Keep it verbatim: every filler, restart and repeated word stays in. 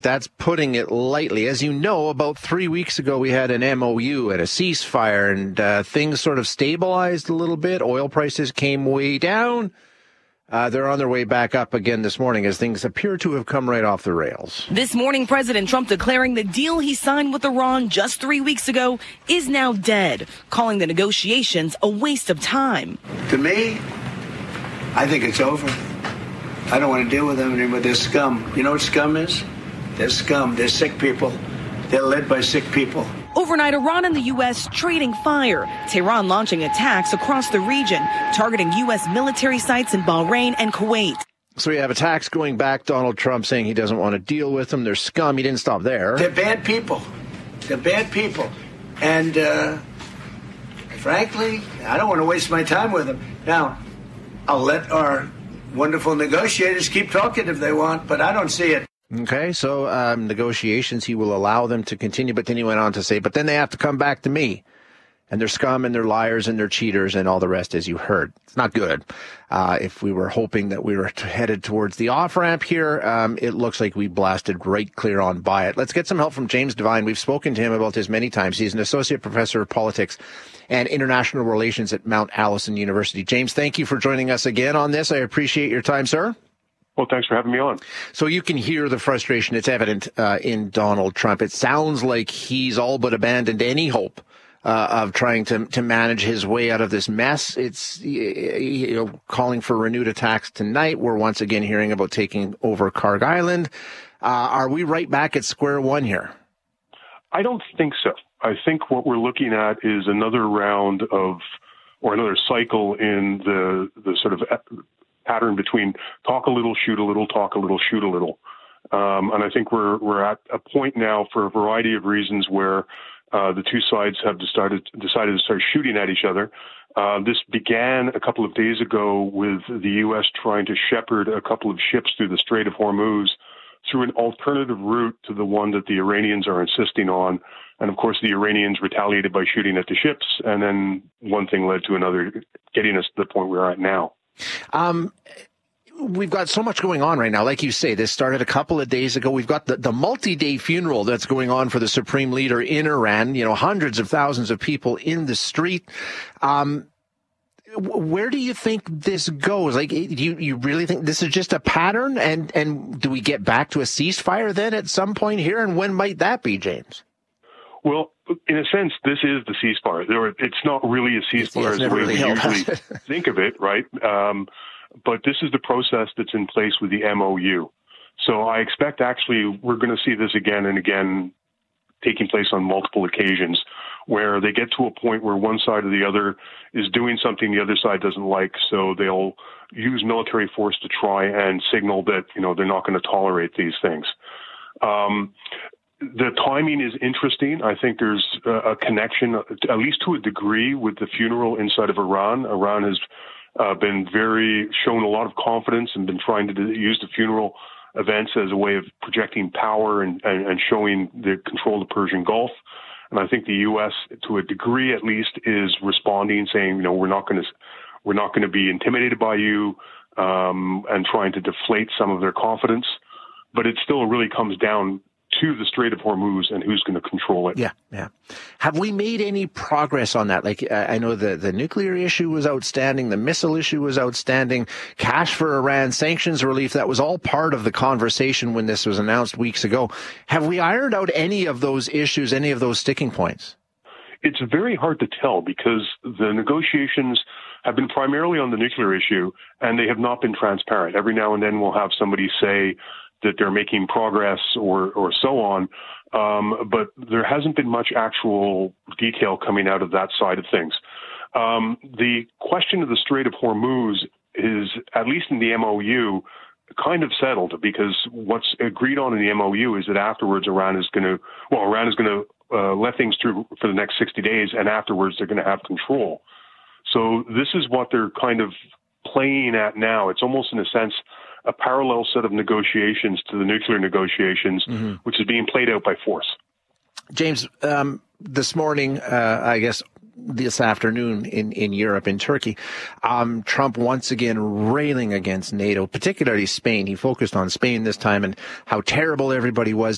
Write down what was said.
that's putting it lightly. As you know, about three weeks ago, we had an M O U and a ceasefire, and uh, things sort of stabilized a little bit. Oil prices came way down. Uh, they're on their way back up again this morning as things appear to have come right off the rails. This morning, President Trump declaring the deal he signed with Iran just three weeks ago is now dead, calling the negotiations a waste of time. To me, I think it's over. I don't want to deal with them anymore. They're scum. You know what scum is? They're scum. They're sick people. They're led by sick people. Overnight, Iran and the U S trading fire. Tehran launching attacks across the region, targeting U S military sites in Bahrain and Kuwait. So we have attacks going back. Donald Trump saying he doesn't want to deal with them. They're scum. He didn't stop there. They're bad people. They're bad people. And uh, frankly, I don't want to waste my time with them. Now, I'll let our wonderful negotiators keep talking if they want, but I don't see it. Okay, so um, negotiations, he will allow them to continue, but then he went on to say, but then they have to come back to me. And they're scum and they're liars and they're cheaters and all the rest, as you heard. It's not good. Uh, if we were hoping that we were t- headed towards the off-ramp here, um, it looks like we blasted right clear on by it. Let's get some help from James Devine. We've spoken to him about this many times. He's an associate professor of politics and international relations at Mount Allison University. James, thank you for joining us again on this. I appreciate your time, sir. Well, thanks for having me on. So you can hear the frustration. It's evident uh, in Donald Trump. It sounds like he's all but abandoned any hope uh, of trying to to manage his way out of this mess. It's you know calling for renewed attacks tonight. We're once again hearing about taking over Kharg Island. Uh, are we right back at square one here? I don't think so. I think what we're looking at is another round of, or another cycle in the the sort of pattern between talk a little, shoot a little, talk a little, shoot a little. Um, and I think we're we're at a point now for a variety of reasons where uh, the two sides have decided decided to start shooting at each other. Uh, this began a couple of days ago with the U S trying to shepherd a couple of ships through the Strait of Hormuz through an alternative route to the one that the Iranians are insisting on. And of course, the Iranians retaliated by shooting at the ships. And then one thing led to another, getting us to the point we're at now. Um, we've got so much going on right now. Like you say, this started a couple of days ago. We've got the, the multi-day funeral that's going on for the supreme leader in Iran. You know, hundreds of thousands of people in the street. Um, where do you think this goes? Like, do you, you really think this is just a pattern? And, and do we get back to a ceasefire then at some point here? And when might that be, James? Well, in a sense, this is the ceasefire. There, it's not really a ceasefire as the way really we usually think of it, right? Um, but this is the process that's in place with the M O U. So I expect actually we're going to see this again and again taking place on multiple occasions where they get to a point where one side or the other is doing something the other side doesn't like. So they'll use military force to try and signal that, you know, they're not going to tolerate these things. Um, The timing is interesting. I think there's a connection, at least to a degree, with the funeral inside of Iran. Iran has uh, been very, shown a lot of confidence and been trying to do, use the funeral events as a way of projecting power and, and, and showing the control of the Persian Gulf. And I think the U S, to a degree at least, is responding, saying, you know, we're not going to, we're not going to be intimidated by you, um, and trying to deflate some of their confidence. But it still really comes down to the Strait of Hormuz and who's going to control it. Yeah, yeah. Have we made any progress on that? Like, I know the, the nuclear issue was outstanding, the missile issue was outstanding, cash for Iran, sanctions relief, that was all part of the conversation when this was announced weeks ago. Have we ironed out any of those issues, any of those sticking points? It's very hard to tell because the negotiations have been primarily on the nuclear issue and they have not been transparent. Every now and then we'll have somebody say that they're making progress or, or so on. Um, but there hasn't been much actual detail coming out of that side of things. Um, the question of the Strait of Hormuz is, at least in the M O U, kind of settled because what's agreed on in the M O U is that afterwards Iran is going to, well, Iran is going to uh, let things through for the next sixty days and afterwards they're going to have control. So this is what they're kind of playing at now. It's almost in a sense a parallel set of negotiations to the nuclear negotiations, mm-hmm. which is being played out by force. James, um, this morning, uh, I guess this afternoon in, in Europe, in Turkey, um, Trump once again railing against NATO, particularly Spain. He focused on Spain this time and how terrible everybody was.